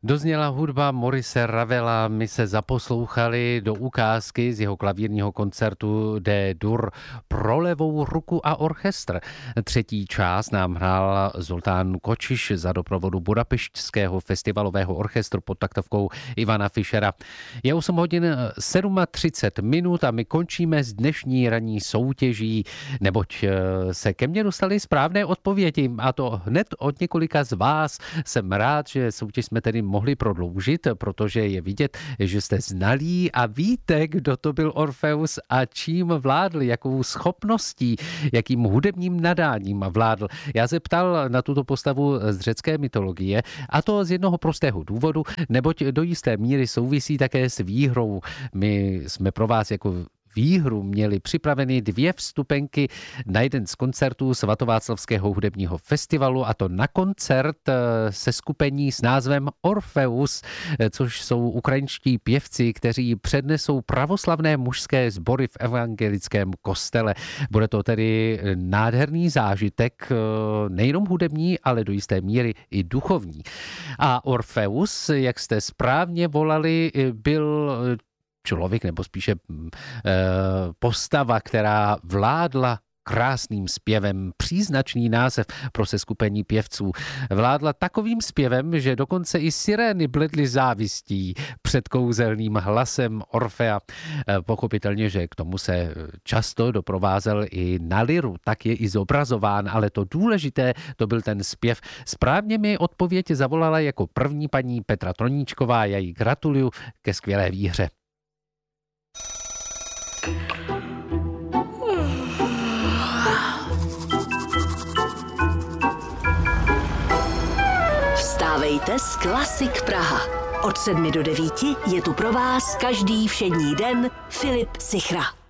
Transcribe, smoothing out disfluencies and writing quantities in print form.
Dozněla hudba Maurice Ravela, my se zaposlouchali do ukázky z jeho klavírního koncertu D-dur pro levou ruku a orchestr. Třetí část nám hrál Zoltán Kočiš za doprovodu Budapešťského festivalového orchestru pod taktovkou Ivana Fischera. Je 8 hodin 37 minut a my končíme s dnešní ranní soutěží, neboť se ke mně dostali správné odpovědi, a to hned od několika z vás. Jsem rád, že soutěž jsme tedy mohli prodloužit, protože je vidět, že jste znalí a víte, kdo to byl Orfeus a čím vládl, jakou schopností, jakým hudebním nadáním vládl. Já se ptal na tuto postavu z řecké mytologie, a to z jednoho prostého důvodu, neboť do jisté míry souvisí také s výhrou. My jsme pro vás jako výhru měli připraveny 2 vstupenky na jeden z koncertů Svatováclavského hudebního festivalu, a to na koncert se skupení s názvem Orfeus, což jsou ukrajinští pěvci, kteří přednesou pravoslavné mužské sbory v evangelickém kostele. Bude to tedy nádherný zážitek, nejenom hudební, ale do jisté míry i duchovní. A Orfeus, jak jste správně volali, byl člověk, nebo spíše postava, která vládla krásným zpěvem, příznačný název pro seskupení pěvců. Vládla takovým zpěvem, že dokonce i sirény bledly závistí před kouzelným hlasem Orfea. Pochopitelně, že k tomu se často doprovázel i na liru, tak je i zobrazován, ale to důležité, to byl ten zpěv. Správně mi odpověď zavolala jako první paní Petra Troníčková, já jí gratuluju ke skvělé výhře. Vstávejte s Klasik Praha. Od 7 do 9 je tu pro vás každý všední den Filip Sichra.